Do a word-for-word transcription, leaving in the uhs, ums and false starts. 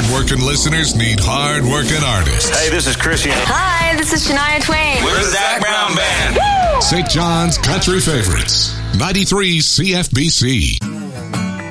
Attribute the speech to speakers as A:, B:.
A: Hard-working listeners need hard-working artists.
B: Hey, this is Chrissy.
C: Hi, this is Shania Twain.
B: We're the Zac Brown Band.
A: Saint John's Country Favorites. ninety-three C F B C.